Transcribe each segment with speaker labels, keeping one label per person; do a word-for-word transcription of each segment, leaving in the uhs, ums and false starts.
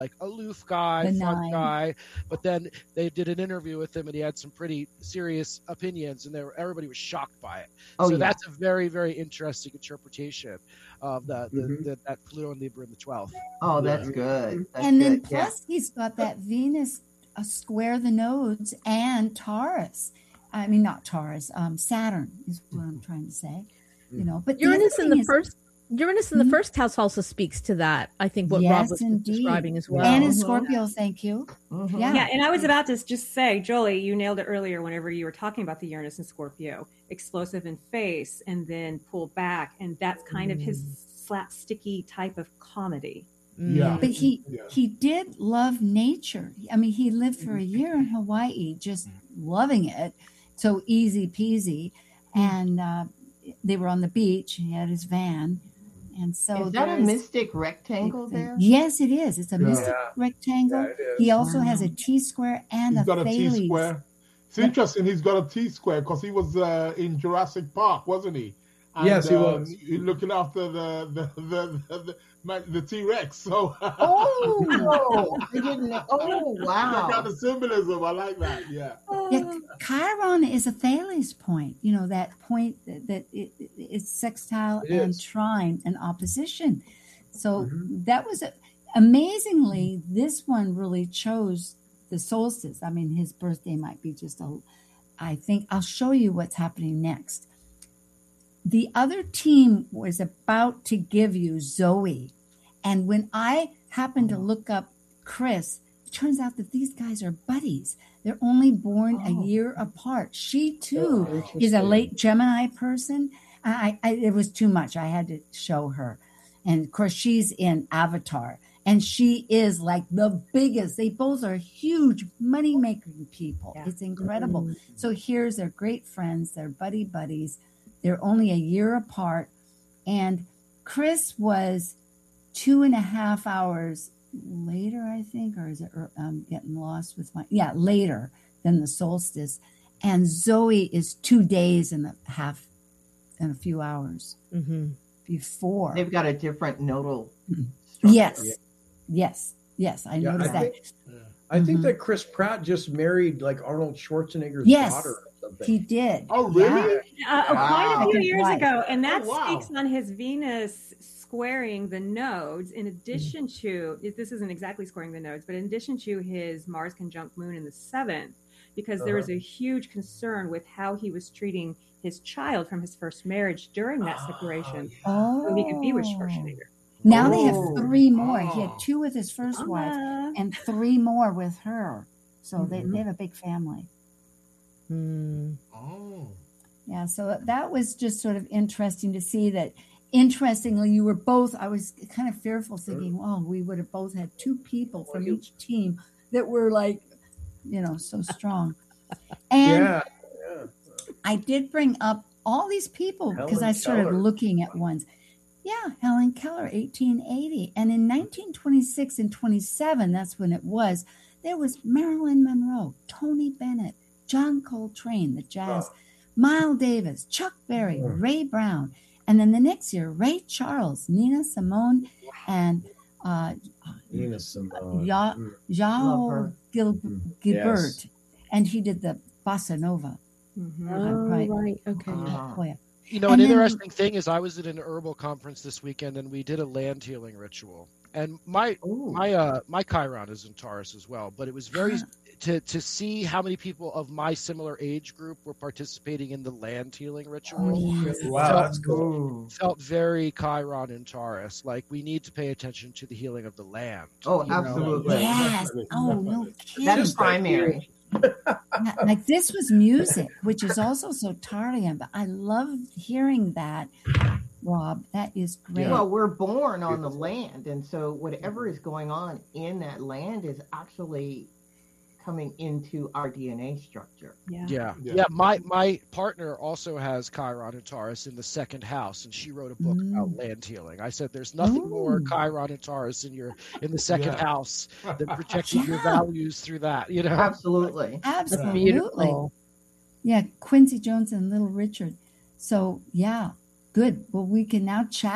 Speaker 1: like aloof guy,
Speaker 2: The
Speaker 1: fun
Speaker 2: nine.
Speaker 1: guy, but then they did an interview with him and he had some pretty serious opinions, and they were, everybody was shocked by it.
Speaker 3: Oh,
Speaker 1: so
Speaker 3: yeah.
Speaker 1: that's a very, very interesting interpretation of the, the,
Speaker 4: Mhm.
Speaker 1: the that Pluto and Libra in the twelfth.
Speaker 3: Oh, that's good. That's
Speaker 2: and then
Speaker 3: good. Yeah.
Speaker 2: plus he's got that Venus uh, square the nodes and Taurus. I mean, not Taurus, um, Saturn is what I'm trying to say. You know, but the other
Speaker 5: Uranus in
Speaker 2: thing
Speaker 5: the
Speaker 2: is-
Speaker 5: first Uranus in the
Speaker 2: Mhm.
Speaker 5: first house also speaks to that. I think what
Speaker 2: yes,
Speaker 5: Rob was
Speaker 2: indeed.
Speaker 5: describing as well.
Speaker 2: And in
Speaker 3: Mhm.
Speaker 2: Scorpio, thank you.
Speaker 3: Mhm.
Speaker 2: Yeah.
Speaker 6: Yeah, and I was about to just say, Jolie, you nailed it earlier whenever you were talking about the Uranus and Scorpio, explosive in face and then pull back, and that's kind of his slapsticky type of comedy.
Speaker 4: Yeah.
Speaker 2: But he
Speaker 4: Yeah.
Speaker 2: he did love nature. I mean, he lived for a year in Hawaii, just loving it, so easy peasy. And uh, they were on the beach. He had his van, and so
Speaker 3: Is that a
Speaker 2: there's-
Speaker 3: mystic rectangle there?
Speaker 2: Yes, it is. It's a
Speaker 4: Yeah.
Speaker 2: mystic
Speaker 4: Yeah.
Speaker 2: rectangle.
Speaker 4: Yeah, it is.
Speaker 2: He also has a T square and
Speaker 7: He's
Speaker 2: a
Speaker 7: got a T
Speaker 2: Thales.
Speaker 7: square. It's
Speaker 2: Yep.
Speaker 7: interesting. He's got a T square because he was uh, in Jurassic Park, wasn't he? And,
Speaker 4: Yes, he
Speaker 7: um,
Speaker 4: was.
Speaker 7: he- looking after the the the the, the, the T Rex. So
Speaker 3: Oh, I didn't know. Oh,
Speaker 7: that
Speaker 3: wow.
Speaker 7: kind of symbolism. I like that. Yeah.
Speaker 2: Yeah, Chiron is a Thales point. You know that point that, that it, it- it's sextile
Speaker 4: It
Speaker 2: and
Speaker 4: is.
Speaker 2: trine and opposition. So
Speaker 4: Mhm.
Speaker 2: that was a, amazingly. This one really chose the solstice. I mean, his birthday might be just a. I think I'll show you what's happening next. The other team was about to give you Zoe, and when I happened to look up Chris, it turns out that these guys are buddies. They're only born a
Speaker 3: Oh.
Speaker 2: year apart. She too
Speaker 4: Oh,
Speaker 2: is a
Speaker 4: interesting.
Speaker 2: late Gemini person. I, I, it was too much. I had to show her, and of course she's in Avatar, and she is like the biggest. They both are huge money making people.
Speaker 6: Yeah.
Speaker 2: It's incredible.
Speaker 4: Mm-hmm.
Speaker 2: So here's they're great friends. They're buddy buddies. They're only a year apart, and Chris was two and a half hours later, I think, or is it? Or I'm getting lost with my yeah later than the solstice, and Zoe is two days and a half and a few hours
Speaker 5: Mm-hmm.
Speaker 2: before.
Speaker 3: They've got a different nodal structure.
Speaker 2: Yes,
Speaker 4: Yeah.
Speaker 2: yes, yes. I
Speaker 4: Yeah,
Speaker 2: noticed
Speaker 4: I
Speaker 2: that.
Speaker 4: think, I think
Speaker 2: Mhm.
Speaker 4: that Chris Pratt just married like Arnold Schwarzenegger's
Speaker 2: Yes.
Speaker 4: daughter or something.
Speaker 2: He did.
Speaker 7: Oh, really?
Speaker 2: Yeah.
Speaker 6: Uh,
Speaker 3: Wow.
Speaker 6: Quite a few
Speaker 2: Second
Speaker 6: years
Speaker 2: wife.
Speaker 6: ago, and that
Speaker 7: Oh, wow.
Speaker 6: speaks on his Venus squaring the nodes. In addition to this, isn't exactly squaring the nodes, but in addition to his Mars conjunct Moon in the seventh, because there was a huge concern with how he was treating his child from his first marriage during that separation,
Speaker 2: Oh,
Speaker 6: so he could be with Schwarzenegger.
Speaker 2: now they have
Speaker 3: Oh.
Speaker 2: three more. He had
Speaker 7: Oh.
Speaker 2: two with his first wife
Speaker 6: Uh,
Speaker 2: and three more with her. So they,
Speaker 4: Mhm.
Speaker 2: they have a big family.
Speaker 5: Mm.
Speaker 7: Oh.
Speaker 2: Yeah, so that was just sort of interesting to see that. Interestingly, you were both, I was kind of fearful thinking, oh, we would have both had two people from each team that were like, you know, so strong. And
Speaker 4: Yeah. Yeah.
Speaker 2: I did bring up all these people because
Speaker 4: Helen
Speaker 2: I started
Speaker 4: Keller.
Speaker 2: looking at ones. Yeah, Helen Keller, eighteen eighty. And in nineteen twenty-six and twenty-seven, that's when it was, there was Marilyn Monroe, Tony Bennett, John Coltrane, the jazz,
Speaker 4: Oh.
Speaker 2: Miles Davis, Chuck Berry,
Speaker 4: Mm.
Speaker 2: Ray Brown. And then the next year, Ray Charles, Nina Simone, and uh,
Speaker 4: Nina Simone.
Speaker 2: Ya-
Speaker 4: Mm.
Speaker 3: Love
Speaker 2: Jao
Speaker 3: her.
Speaker 2: Gil-
Speaker 4: Mm.
Speaker 2: Gilbert.
Speaker 4: Yes.
Speaker 2: And he did the Bossa Nova.
Speaker 6: mhm.
Speaker 5: Oh,
Speaker 2: right.
Speaker 5: right. Okay.
Speaker 3: Ah.
Speaker 2: Oh, yeah.
Speaker 1: You know,
Speaker 2: And
Speaker 1: an
Speaker 2: then-
Speaker 1: interesting thing is I was at an herbal conference this weekend and we did a land healing ritual. And my
Speaker 3: Ooh.
Speaker 1: my uh my Chiron is in Taurus as well, but it was very to to see how many people of my similar age group were participating in the land healing ritual.
Speaker 2: Oh, yes.
Speaker 4: Wow, that's cool.
Speaker 3: Ooh.
Speaker 1: Felt very Chiron in Taurus. Like we need to pay attention to the healing of the land.
Speaker 3: Oh,
Speaker 1: you know?
Speaker 3: absolutely.
Speaker 2: Yes.
Speaker 7: Definitely,
Speaker 2: Oh, no
Speaker 7: definitely.
Speaker 2: kidding.
Speaker 3: That's
Speaker 4: Just like
Speaker 3: primary.
Speaker 2: Yeah, like this was music, which is also so Tarian, but I love hearing that, Rob. That is great.
Speaker 3: Well, we're born on the land, and so whatever is going on in that land is actually coming into our D N A structure.
Speaker 6: Yeah.
Speaker 1: Yeah.
Speaker 7: Yeah.
Speaker 1: yeah, My my partner also has Chiron and Taurus in the second house, and she wrote a book
Speaker 2: Mm.
Speaker 1: about land healing. I said, "There's nothing more
Speaker 2: Ooh.
Speaker 1: Chiron and Taurus in your in the second
Speaker 7: Yeah.
Speaker 1: house than protecting your
Speaker 2: Yeah.
Speaker 1: values through that." You know,
Speaker 3: Absolutely.
Speaker 2: Absolutely.
Speaker 5: Beautiful.
Speaker 2: Yeah, Quincy Jones and Little Richard. So, yeah, good. Well, we can now chat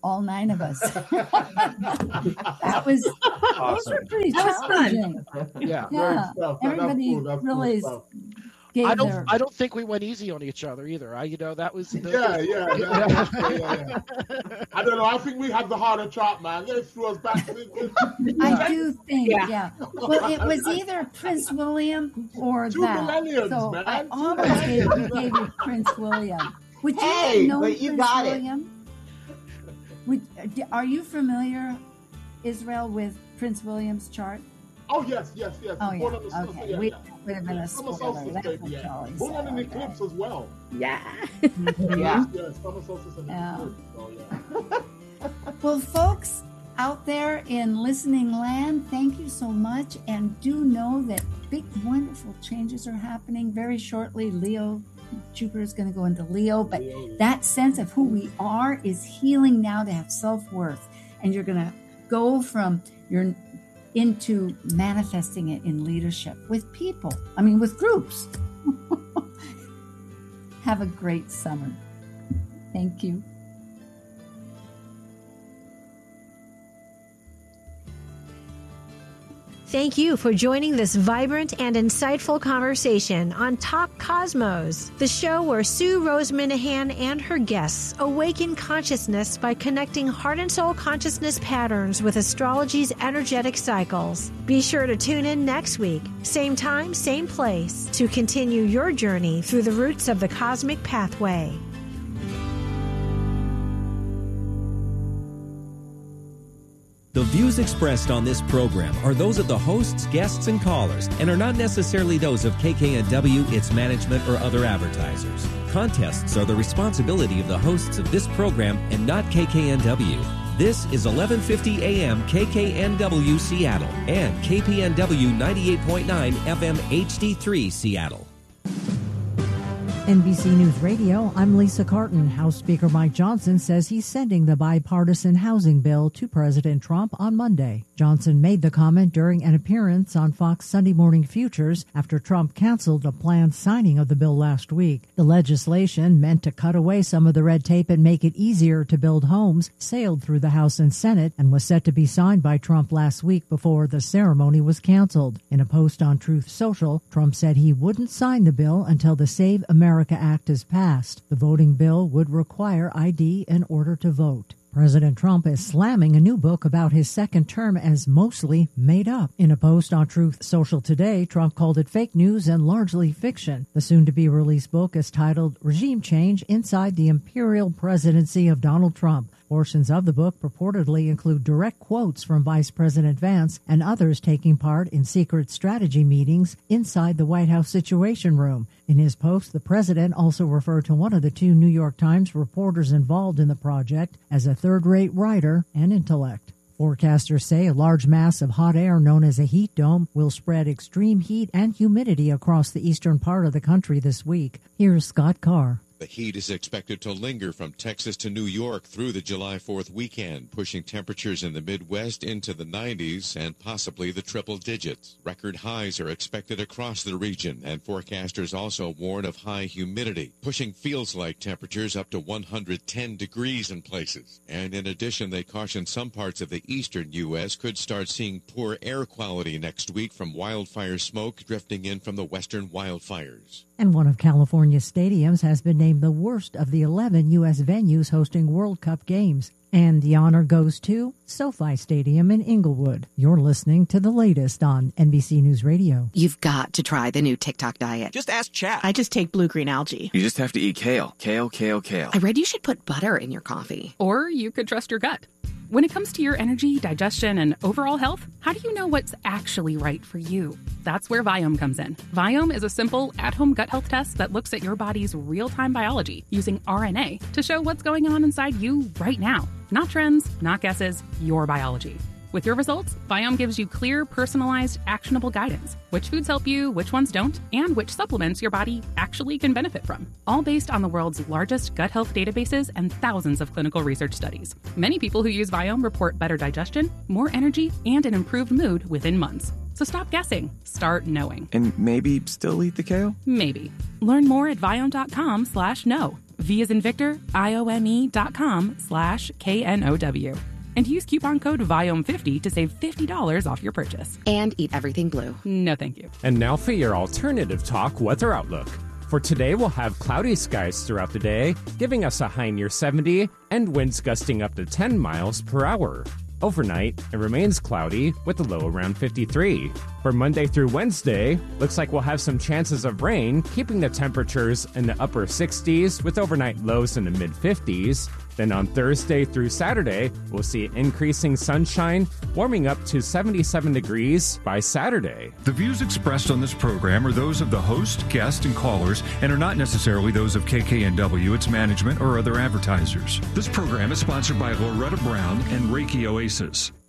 Speaker 2: all nine of us. That was those were pretty
Speaker 6: That was fun.
Speaker 2: challenging.
Speaker 1: Yeah.
Speaker 2: Yeah,
Speaker 7: stuff. That's
Speaker 2: everybody
Speaker 7: cool. That's cool
Speaker 2: really
Speaker 7: stuff.
Speaker 2: gave
Speaker 1: I don't.
Speaker 2: their.
Speaker 1: I don't think we went easy on each other either. I, you know, that was. The,
Speaker 7: Yeah, yeah, yeah, yeah, yeah, yeah. I don't know. I think we had the harder chop, man. They threw us back.
Speaker 2: I do think, yeah.
Speaker 6: Yeah.
Speaker 2: Well, it was either Prince William or
Speaker 7: Two
Speaker 2: that.
Speaker 7: millenniums,
Speaker 2: so
Speaker 7: man.
Speaker 2: I
Speaker 7: Two
Speaker 2: almost gave, gave you Prince William. Would you
Speaker 3: Hey,
Speaker 2: know
Speaker 3: but you
Speaker 2: Prince
Speaker 3: got it.
Speaker 2: William? Would, are you familiar, Israel, with Prince William's chart?
Speaker 7: Oh yes, yes, yes.
Speaker 2: Oh,
Speaker 7: Born
Speaker 2: yeah.
Speaker 7: on the solstice,
Speaker 2: Okay.
Speaker 7: yeah,
Speaker 2: We
Speaker 7: yeah.
Speaker 2: would have been a
Speaker 7: Summer
Speaker 2: spoiler.
Speaker 7: solstice,
Speaker 2: That's
Speaker 7: baby,
Speaker 2: what
Speaker 7: yeah.
Speaker 2: Charlie
Speaker 7: Born on an
Speaker 2: said.
Speaker 7: eclipse as well.
Speaker 5: Yeah.
Speaker 3: Yeah.
Speaker 7: Yeah, summer solstice and
Speaker 2: Yeah.
Speaker 7: eclipse. So, yeah.
Speaker 2: Well, folks out there in listening land, thank you so much. And do know that big, wonderful changes are happening very shortly. Leo, Jupiter is going to go into Leo, but that sense of who we are is healing now to have self-worth. And you're going to go from your into manifesting it in leadership with people. I mean, with groups. Have a great summer. Thank you.
Speaker 8: Thank you for joining this vibrant and insightful conversation on Talk Cosmos, the show where Sue Rose Minahan and her guests awaken consciousness by connecting heart and soul consciousness patterns with astrology's energetic cycles. Be sure to tune in next week, same time, same place, to continue your journey through the roots of the cosmic pathway.
Speaker 9: The views expressed on this program are those of the hosts, guests, and callers, and are not necessarily those of K K N W, its management, or other advertisers. Contests are the responsibility of the hosts of this program and not K K N W. This is eleven fifty A M K K N W Seattle and K P N W ninety-eight point nine F M H D three Seattle.
Speaker 10: N B C News Radio, I'm Lisa Carton. House Speaker Mike Johnson says he's sending the bipartisan housing bill to President Trump on Monday. Johnson made the comment during an appearance on Fox Sunday Morning Futures after Trump canceled a planned signing of the bill last week. The legislation, meant to cut away some of the red tape and make it easier to build homes, sailed through the House and Senate and was set to be signed by Trump last week before the ceremony was canceled. In a post on Truth Social, Trump said he wouldn't sign the bill until the Save America Act is passed. The voting bill would require I D in order to vote. President Trump is slamming a new book about his second term as mostly made up. In a post on Truth Social today, Trump called it fake news and largely fiction. The soon-to-be-released book is titled Regime Change Inside the Imperial Presidency of Donald Trump. Portions of the book purportedly include direct quotes from Vice President Vance and others taking part in secret strategy meetings inside the White House Situation Room. In his post, the president also referred to one of the two New York Times reporters involved in the project as a third-rate writer and intellect. Forecasters say a large mass of hot air known as a heat dome will spread extreme heat and humidity across the eastern part of the country this week. Here's Scott Carr.
Speaker 11: The heat is expected to linger from Texas to New York through the July fourth weekend, pushing temperatures in the Midwest into the nineties and possibly the triple digits. Record highs are expected across the region, and forecasters also warn of high humidity, pushing feels-like temperatures up to one hundred ten degrees in places. And in addition, they caution some parts of the eastern U S could start seeing poor air quality next week from wildfire smoke drifting in from the western wildfires.
Speaker 10: And one of California's stadiums has been named the worst of the eleven U S venues hosting World Cup games. And the honor goes to SoFi Stadium in Inglewood. You're listening to the latest on N B C News Radio.
Speaker 12: You've got to try the new TikTok diet.
Speaker 13: Just ask chat.
Speaker 12: I just take blue-green algae.
Speaker 13: You just have to eat kale. Kale, kale, kale.
Speaker 12: I read you should put butter in your coffee.
Speaker 14: Or you could trust your gut. When it comes to your energy, digestion, and overall health, how do you know what's actually right for you? That's where Viome comes in. Viome is a simple, at-home gut health test that looks at your body's real-time biology using R N A to show what's going on inside you right now. Not trends, not guesses, your biology. With your results, Viome gives you clear, personalized, actionable guidance. Which foods help you, which ones don't, and which supplements your body actually can benefit from. All based on the world's largest gut health databases and thousands of clinical research studies. Many people who use Viome report better digestion, more energy, and an improved mood within months. So stop guessing. Start knowing.
Speaker 13: And maybe still eat the kale?
Speaker 14: Maybe. Learn more at Viome.com slash no. V as in Victor, I O M E dot com slash K N O W. And use coupon code Viome fifty to save fifty dollars off your purchase.
Speaker 12: And eat everything blue.
Speaker 14: No, thank you.
Speaker 15: And now for your alternative talk weather outlook. For today, we'll have cloudy skies throughout the day, giving us a high near seventy and winds gusting up to ten miles per hour. Overnight, it remains cloudy with a low around fifty-three. For Monday through Wednesday, looks like we'll have some chances of rain, keeping the temperatures in the upper sixties with overnight lows in the mid fifties. Then on Thursday through Saturday, we'll see increasing sunshine, warming up to seventy-seven degrees by Saturday.
Speaker 16: The views expressed on this program are those of the host, guest, and callers, and are not necessarily those of K K N W, its management, or other advertisers. This program is sponsored by Loretta Brown and Reiki Oasis.